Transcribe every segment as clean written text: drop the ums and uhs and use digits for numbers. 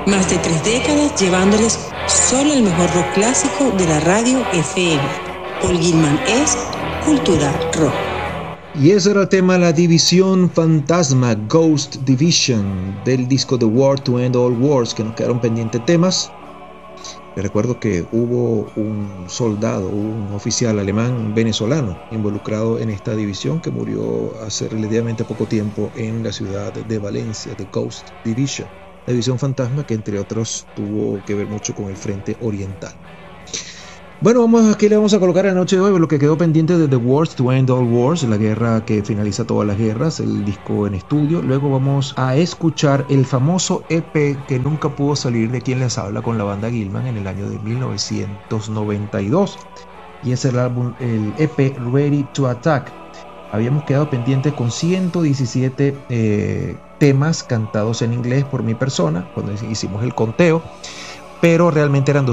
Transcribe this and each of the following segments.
Más de 3 décadas llevándoles solo el mejor rock clásico de la radio FM. Paul Gilman es Cultura Rock. Y ese era el tema, la división fantasma, Ghost Division, del disco The War to End All Wars, que nos quedaron pendientes temas. Les recuerdo que hubo un soldado, un oficial alemán venezolano involucrado en esta división que murió hace relativamente poco tiempo en la ciudad de Valencia, The Ghost Division. La división fantasma que entre otros tuvo que ver mucho con el frente oriental. Bueno, aquí le vamos a colocar la noche de hoy lo que quedó pendiente de The Wars to End All Wars, la guerra que finaliza todas las guerras, el disco en estudio. Luego vamos a escuchar el famoso EP que nunca pudo salir de Quien les habla con la banda Gilman en el año de 1992. Y es el álbum, el EP Ready to Attack. Habíamos quedado pendientes con 117 temas cantados en inglés por mi persona cuando hicimos el conteo. Pero realmente eran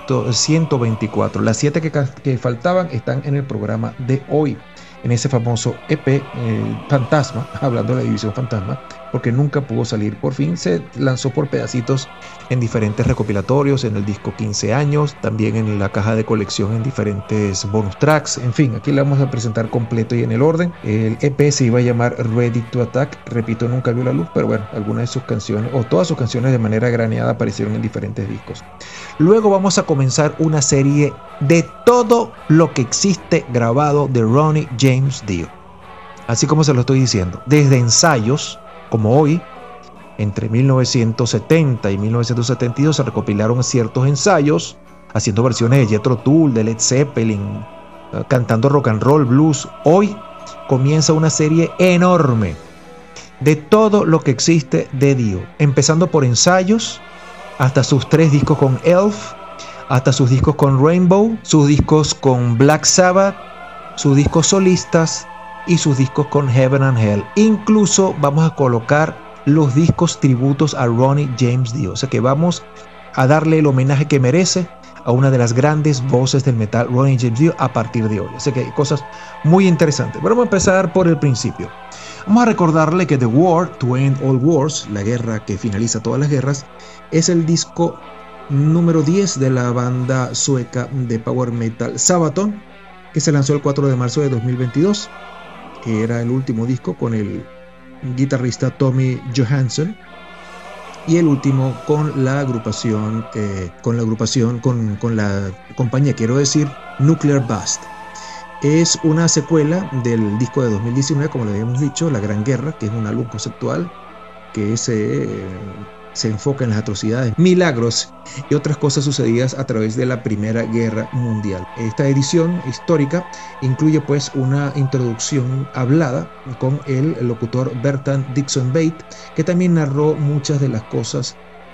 124. Las 7 que faltaban están en el programa de hoy, en ese famoso EP Fantasma, hablando de la división Fantasma, porque nunca pudo salir. Por fin se lanzó por pedacitos en diferentes recopilatorios, en el disco 15 años, también en la caja de colección en diferentes bonus tracks. En fin, aquí le vamos a presentar completo y en el orden. El EP se iba a llamar Ready to Attack, repito, nunca vio la luz, pero bueno, algunas de sus canciones o todas sus canciones de manera graneada aparecieron en diferentes discos. Luego vamos a comenzar una serie de todo lo que existe grabado de Ronnie James Dio, así como se lo estoy diciendo, desde ensayos como hoy. Entre 1970 y 1972 se recopilaron ciertos ensayos, haciendo versiones de Jethro Tull, de Led Zeppelin, cantando rock and roll, blues. Hoy comienza una serie enorme de todo lo que existe de Dio, empezando por ensayos, hasta sus 3 discos con Elf, hasta sus discos con Rainbow, sus discos con Black Sabbath, sus discos solistas y sus discos con Heaven and Hell. Incluso vamos a colocar los discos tributos a Ronnie James Dio, o sea que vamos a darle el homenaje que merece a una de las grandes voces del metal, Ronnie James Dio, a partir de hoy. O sea que hay cosas muy interesantes. Pero vamos a empezar por el principio. Vamos a recordarle que The War to End All Wars, la guerra que finaliza todas las guerras, es el disco número 10 de la banda sueca de power metal Sabaton, que se lanzó el 4 de marzo de 2022, que era el último disco con el guitarrista Tommy Johansson, y el último con la agrupación, con la compañía, quiero decir, Nuclear Blast. Es una secuela del disco de 2019, como le habíamos dicho, La Gran Guerra, que es un álbum conceptual que se enfoca en las atrocidades, milagros y otras cosas sucedidas a través de la Primera Guerra Mundial. Esta edición histórica incluye pues una introducción hablada con el locutor Bertrand Dixon Bate, que también narró muchas de las cosas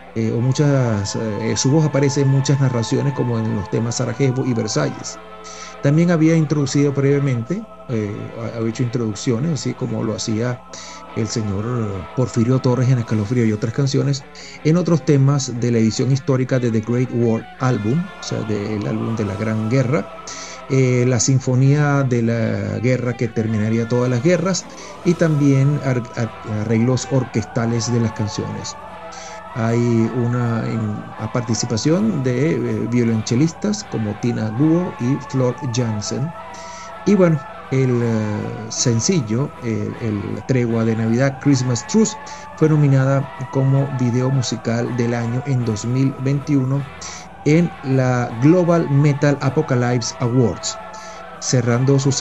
su voz aparece en muchas narraciones, como en los temas Sarajevo y Versalles. También había introducido previamente, había hecho introducciones, así como lo hacía el señor Porfirio Torres en Escalofrío y otras canciones, en otros temas de la edición histórica de The Great War Album, o sea, del álbum de la Gran Guerra, la sinfonía de la guerra que terminaría todas las guerras, y también arreglos orquestales de las canciones. Hay una participación de violonchelistas como Tina Guo y Flor Jansen. Y bueno, el sencillo, el Tregua de Navidad, Christmas Truce, fue nominada como video musical del año en 2021 en la Global Metal Apocalypse Awards, cerrando su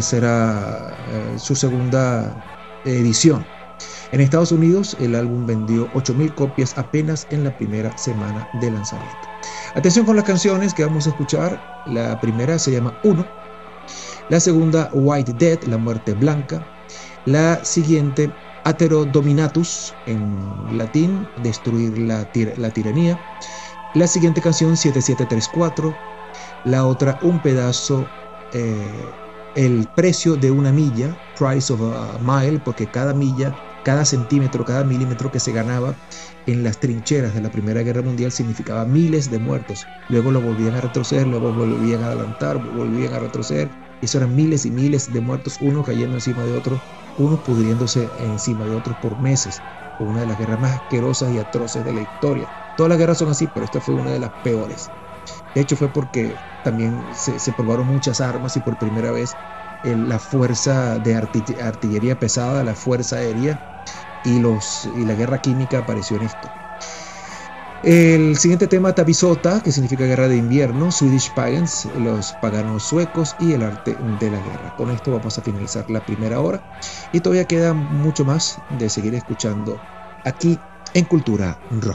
segunda edición. En Estados Unidos, el álbum vendió 8,000 copias apenas en la primera semana de lanzamiento. Atención con las canciones que vamos a escuchar. La primera se llama Uno. La segunda, White Death, la muerte blanca. La siguiente, Atero Dominatus, en latín, destruir la tiranía. La siguiente canción, 7734. La otra, un pedazo, el precio de una milla, Price of a Mile, porque cada milla, cada centímetro, cada milímetro que se ganaba en las trincheras de la Primera Guerra Mundial significaba miles de muertos. Luego lo volvían a retroceder, luego volvían a adelantar, volvían a retroceder. Eso eran miles y miles de muertos, unos cayendo encima de otros, unos pudriéndose encima de otros por meses. una de las guerras más asquerosas y atroces de la historia. Todas las guerras son así, pero esta fue una de las peores. De hecho, fue porque también se probaron muchas armas y por primera vez la fuerza de artillería pesada, la fuerza aérea y la guerra química apareció en esto. El siguiente tema, Tavisota, que significa guerra de invierno, Swedish Pagans, los paganos suecos y el arte de la guerra. Con esto vamos a finalizar la primera hora y todavía queda mucho más de seguir escuchando aquí en Cultura Rock.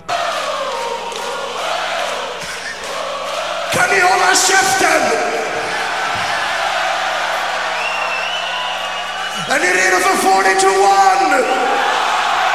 Kan ni hålla käften? Är ni redo för 40 to 1?